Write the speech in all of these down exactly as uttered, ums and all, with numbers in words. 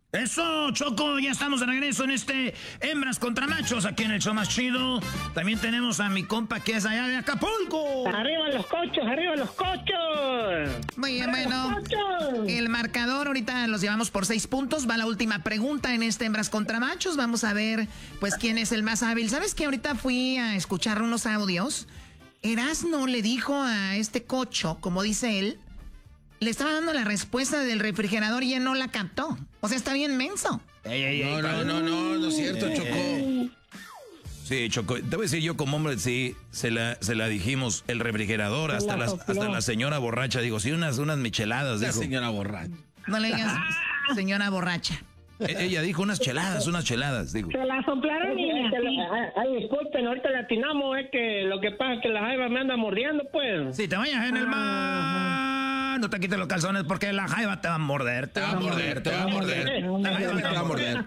Eso, Choco, ya estamos de regreso en este Hembras contra Machos, aquí en el show más chido. También tenemos a mi compa que es allá de Acapulco. ¡Arriba los cochos, arriba los cochos! Muy bien, bueno, el marcador ahorita los llevamos por seis puntos. Va la última pregunta en este Hembras contra Machos. Vamos a ver, pues, quién es el más hábil. ¿Sabes que ahorita fui a escuchar unos audios? Erasno le dijo a este cocho, como dice él, le estaba dando la respuesta del refrigerador y él no la captó. O sea, está bien menso. Ey, ey, ey, no, no, no, no, no es cierto, Choco. Sí, Choco, te voy a decir yo como hombre, sí, se la, se la dijimos, el refrigerador, hasta la, hasta la señora borracha, digo, sí, unas, unas micheladas, La dijo. señora borracha. No le digas señora borracha. E- ella dijo unas cheladas, unas cheladas, digo. Se la soplaron y así. Ay, disculpen, ahorita le atinamos, es que lo que pasa es que la jaiba me anda mordiendo, pues. Si te bañas en el mar, no te quites los calzones porque la jaiba te va a morder, te va a morder, te va a morder. Eh, La jaiba te va a morder.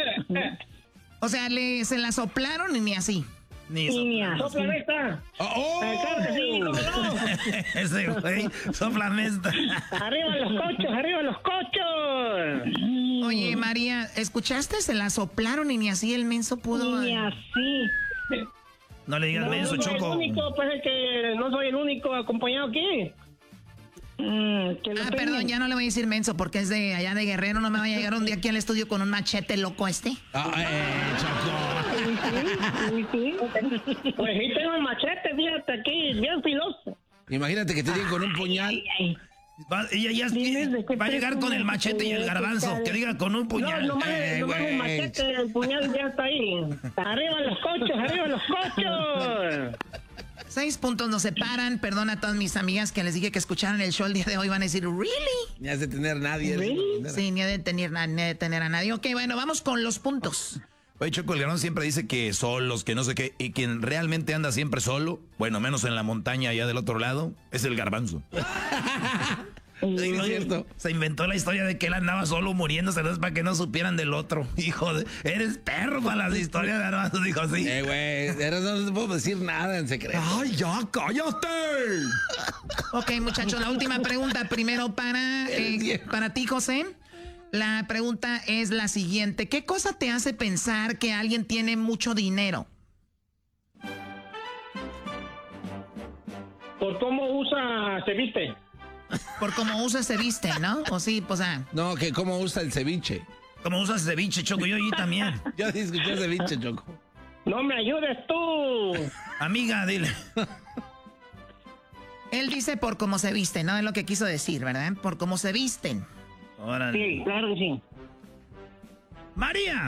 O sea, le, se la soplaron y ni así. Ni Y eso. sopla esta. ¡Oh! Ay, claro que sí, cómo no. Ese güey, sóplame esta. Arriba los cochos, arriba los cochos. Oye, María, ¿escuchaste? Se la soplaron y ni así el menso pudo. Y así. No le digas No, menso, no soy Choco. el único, pues es que no soy el único acompañado aquí. Mm, que lo Ah, peinen. perdón, ya no le voy a decir menso porque es de allá de Guerrero. No me va a llegar un día aquí al estudio con un machete loco este. Ah, eh, Choco. Sí, sí, sí. Pues sí tengo el machete, fíjate aquí, bien filoso. Imagínate que te lleguen con un puñal. Ay, ay. Va, ella ya Dime de qué va a llegar con el presumes, machete y el garbanzo. que- Que diga con un puñal. No, nomás, Eh, nomás güey. el machete, el puñal ya está ahí. Arriba los cochos, arriba los cochos. Seis puntos nos separan. Perdón a todas mis amigas que les dije que escucharan el show el día de hoy. Van a decir, ¿really? Ni has de tener nadie. ¿Sí? Sí, ni he de tener, na- ni he de tener a nadie. Ok, bueno, vamos con los puntos. Oye, Choco, el garbanzo siempre dice que solos, que no sé qué. Y quien realmente anda siempre solo, bueno, menos en la montaña allá del otro lado, es el garbanzo. Sí, es cierto. Se inventó la historia de que él andaba solo muriéndose, ¿no? Para que no supieran del otro. Hijo de... Eres perro para las historias de garbanzo, dijo así. Eh, güey, ahora no te puedo decir nada en secreto. ¡Ay, ya, cállate! Ok, muchachos, la última pregunta primero para, eh, para ti, José. La pregunta es la siguiente. ¿Qué cosa te hace pensar que alguien tiene mucho dinero? Por cómo usa, se viste. Por cómo usa se viste, ¿no? O sí, pues ah. No, que cómo usa el ceviche. ¿Cómo usas ceviche, Choco? Yo y también. Yo sí escuché ceviche, Choco. No me ayudes tú. Amiga, dile. Él dice por cómo se viste, ¿no? Es lo que quiso decir, ¿verdad? Por cómo se visten. Órale. Sí, claro que sí. María.